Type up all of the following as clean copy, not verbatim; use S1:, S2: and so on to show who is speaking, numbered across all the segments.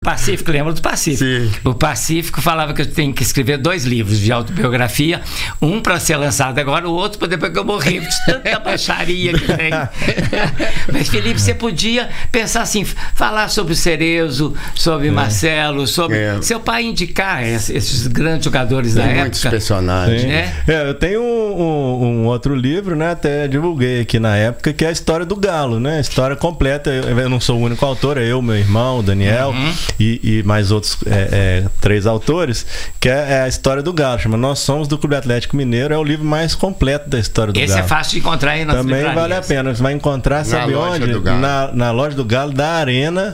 S1: Pacífico, lembra do Pacífico?
S2: Sim.
S1: O Pacífico falava que eu tenho que escrever 2 livros de autobiografia, um para ser lançado agora, o outro para depois que eu morrer, de tanta baixaria que tem. Mas, Felipe, você podia pensar assim, falar sobre o Cerezo, sobre Marcelo, sobre seu pai indicar esses grandes jogadores da época.
S2: Muitos personagens.
S3: Eu tenho um outro livro, né? Até divulguei aqui na época, que é a história do Galo, né? A história completa. Eu não sou o único autor, é eu, meu irmão, o Daniel. E mais outros 3 autores, que é a história do Galo, chama Nós Somos do Clube Atlético Mineiro, é o livro mais completo da história do Galo.
S1: Esse é fácil de encontrar aí nas
S3: Também
S1: livrarias.
S3: vale a pena, você vai encontrar, sabe onde? Na loja do Galo da Arena,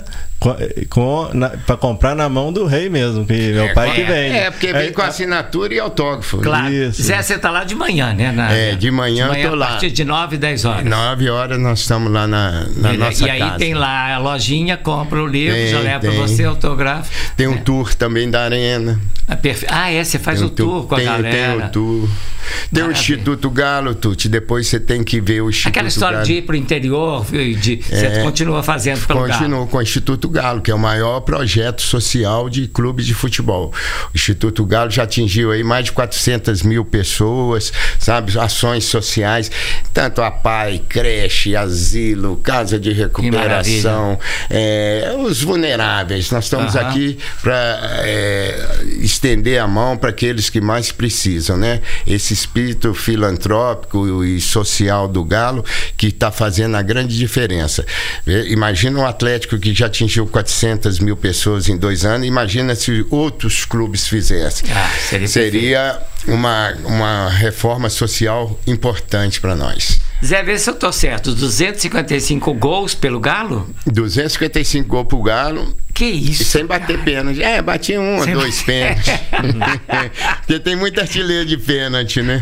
S3: para comprar na mão do rei mesmo, que meu pai que vende.
S2: Porque vem com assinatura e autógrafo.
S1: Claro.
S3: Isso.
S1: Zé, você tá lá de manhã, né?
S2: De manhã eu tô lá.
S1: A partir de 9, 10 horas.
S2: 9 horas nós estamos lá na nossa casa.
S1: E aí tem lá a lojinha, compra o livro, já leva para você, autógrafo.
S2: Tem um tour também da Arena.
S1: Você faz o tour com a galera.
S2: Tem o tour. Tem o Instituto Galo, Tuti. Depois você tem que ver o Instituto Galo.
S1: Aquela história de ir pro interior, você continua fazendo pelo Galo.
S2: Continuo com o Instituto Galo, que é o maior projeto social de clubes de futebol. O Instituto Galo já atingiu aí mais de 400 mil pessoas, sabe? Ações sociais, tanto a PAI, creche, asilo, casa de recuperação, os vulneráveis. Nós estamos aqui para estender a mão para aqueles que mais precisam, né? Esse espírito filantrópico e social do Galo que está fazendo a grande diferença. Imagina um Atlético que já atingiu 400 mil pessoas em 2 anos, imagina se outros clubes fizessem. Seria uma reforma social importante para nós.
S1: Zé, vê se eu tô certo, 255 gols pelo Galo?
S2: 255 gols pro Galo.
S1: Que isso?
S2: E sem bater pênalti. Bati 1 ou 2 pênaltis. Porque tem muito artilheiro de pênalti, né?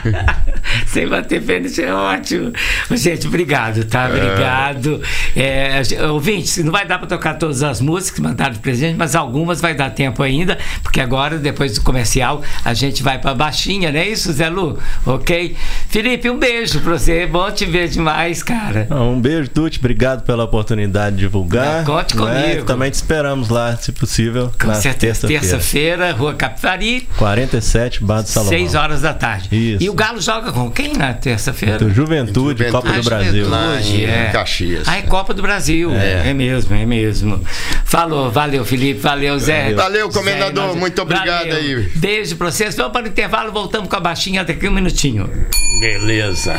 S1: Sem bater pênalti é ótimo. Gente, obrigado, tá? Obrigado. Ouvintes, não vai dar para tocar todas as músicas que mandaram de presente, mas algumas vai dar tempo ainda, porque agora, depois do comercial, a gente vai para baixinha, não é isso, Zé Lu? Ok? Felipe, um beijo para você. Bom te ver demais, cara.
S3: Um beijo, Tuti. Obrigado pela oportunidade de divulgar.
S1: Conte comigo.
S3: Também te esperamos lá, se possível.
S1: Com certeza. Terça-feira, Rua Capivari.
S3: 47, Bar do Salomão.
S1: 6 horas da tarde.
S3: Isso.
S1: E o Galo joga com quem na terça-feira?
S3: Juventude, Copa do Brasil.
S2: Lá em Caxias.
S1: É Copa do Brasil. É mesmo. Falou, valeu, Felipe, valeu, Zé.
S2: Valeu, comendador, muito obrigado aí.
S1: Beijo pra vocês. Vamos para o intervalo, voltamos com a baixinha daqui um minutinho.
S2: Beleza.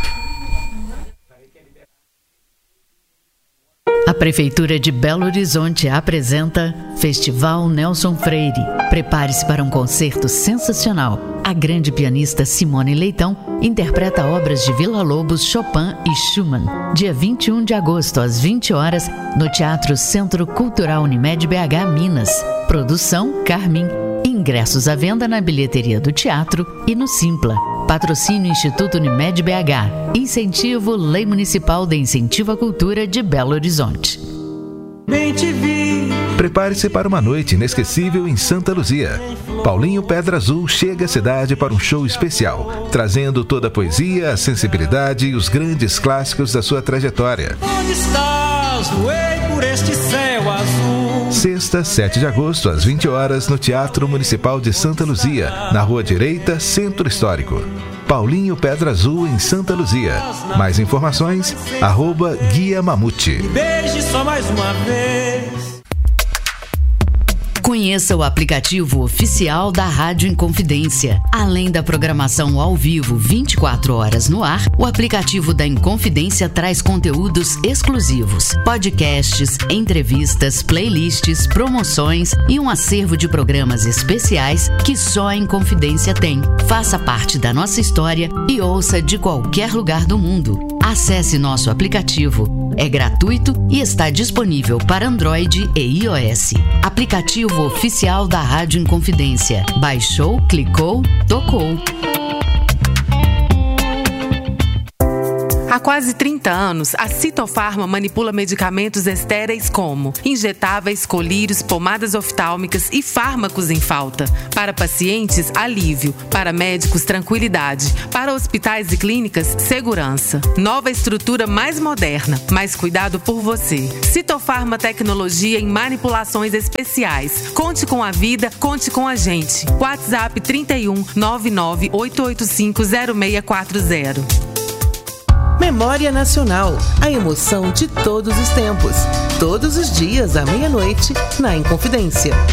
S4: A Prefeitura de Belo Horizonte apresenta Festival Nelson Freire. Prepare-se para um concerto sensacional. A grande pianista Simone Leitão interpreta obras de Villa-Lobos, Chopin e Schumann. Dia 21 de agosto, às 20 horas, no Teatro Centro Cultural Unimed BH, Minas. Produção Carmin. Ingressos à venda na bilheteria do teatro e no Simpla. Patrocínio Instituto Unimed BH. Incentivo Lei Municipal de Incentivo à Cultura de Belo Horizonte.
S5: Bem te vi.
S6: Prepare-se para uma noite inesquecível em Santa Luzia. Paulinho Pedra Azul chega à cidade para um show especial, trazendo toda a poesia, a sensibilidade e os grandes clássicos da sua trajetória.
S5: Onde estás? Voei por este céu azul.
S6: Sexta, 7 de agosto, às 20 horas, no Teatro Municipal de Santa Luzia, na Rua Direita, Centro Histórico. Paulinho Pedra Azul em Santa Luzia. Mais informações, @Guia Mamute.
S5: Me beije só mais uma vez.
S4: Conheça o aplicativo oficial da Rádio Inconfidência. Além da programação ao vivo 24 horas no ar, o aplicativo da Inconfidência traz conteúdos exclusivos, podcasts, entrevistas, playlists, promoções e um acervo de programas especiais que só a Inconfidência tem. Faça parte da nossa história e ouça de qualquer lugar do mundo. Acesse nosso aplicativo. É gratuito e está disponível para Android e iOS. Aplicativo oficial da Rádio Inconfidência. Baixou, clicou, tocou.
S7: Há quase 30 anos, a Citofarma manipula medicamentos estéreis como injetáveis, colírios, pomadas oftálmicas e fármacos em falta. Para pacientes, alívio. Para médicos, tranquilidade. Para hospitais e clínicas, segurança. Nova estrutura mais moderna, mais cuidado por você. Citofarma Tecnologia em manipulações especiais. Conte com a vida, conte com a gente. WhatsApp 31 99 885 0640.
S8: Memória Nacional, a emoção de todos os tempos. Todos os dias à meia-noite, na Inconfidência.